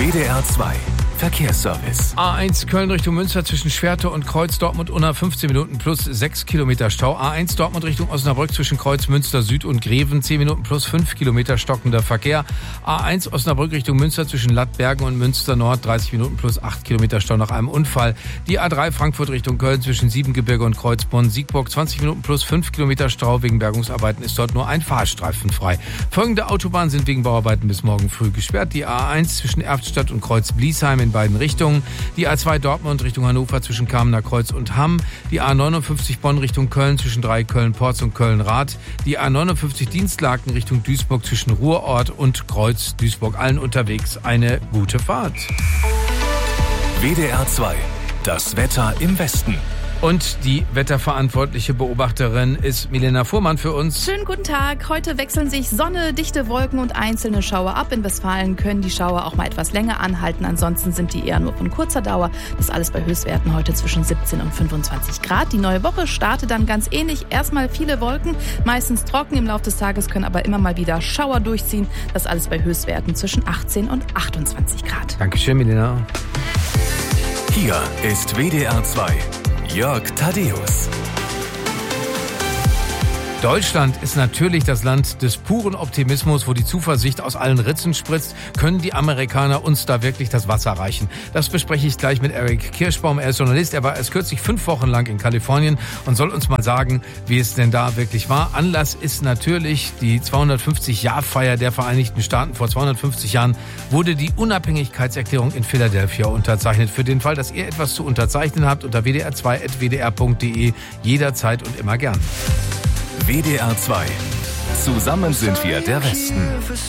WDR 2 Verkehrsservice. A1 Köln Richtung Münster zwischen Schwerte und Kreuz Dortmund-Unna 15 Minuten plus 6 Kilometer Stau. A1 Dortmund Richtung Osnabrück zwischen Kreuz Münster Süd und Greven 10 Minuten plus 5 Kilometer stockender Verkehr. A1 Osnabrück Richtung Münster zwischen Lattbergen und Münster Nord 30 Minuten plus 8 Kilometer Stau nach einem Unfall. Die A3 Frankfurt Richtung Köln zwischen Siebengebirge und Kreuzborn-Siegburg 20 Minuten plus 5 Kilometer Stau. Wegen Bergungsarbeiten ist dort nur ein Fahrstreifen frei. Folgende Autobahnen sind wegen Bauarbeiten bis morgen früh gesperrt. Die A1 zwischen Erftstadt und Kreuz-Bliesheim in beiden Richtungen. Die A2 Dortmund Richtung Hannover zwischen Kamener Kreuz und Hamm. Die A59 Bonn Richtung Köln zwischen Köln-Porz und Köln-Rath. Die A59 Dienstlaken Richtung Duisburg zwischen Ruhrort und Kreuz Duisburg. Allen unterwegs eine gute Fahrt. WDR 2. Das Wetter im Westen. Und die wetterverantwortliche Beobachterin ist Milena Fuhrmann für uns. Schönen guten Tag. Heute wechseln sich Sonne, dichte Wolken und einzelne Schauer ab. In Westfalen können die Schauer auch mal etwas länger anhalten. Ansonsten sind die eher nur von kurzer Dauer. Das alles bei Höchstwerten heute zwischen 17 und 25 Grad. Die neue Woche startet dann ganz ähnlich. Erstmal viele Wolken, meistens trocken. Im Laufe des Tages können aber immer mal wieder Schauer durchziehen. Das alles bei Höchstwerten zwischen 18 und 28 Grad. Dankeschön, Milena. Hier ist WDR 2. Jörg Thaddeus. Deutschland ist natürlich das Land des puren Optimismus, wo die Zuversicht aus allen Ritzen spritzt. Können die Amerikaner uns da wirklich das Wasser reichen? Das bespreche ich gleich mit Eric Kirschbaum. Er ist Journalist, er war erst kürzlich 5 Wochen lang in Kalifornien und soll uns mal sagen, wie es denn da wirklich war. Anlass ist natürlich die 250-Jahr-Feier der Vereinigten Staaten. Vor 250 Jahren wurde die Unabhängigkeitserklärung in Philadelphia unterzeichnet. Für den Fall, dass ihr etwas zu unterzeichnen habt, unter wdr2.wdr.de jederzeit und immer gern. WDR 2. Zusammen sind wir der Westen.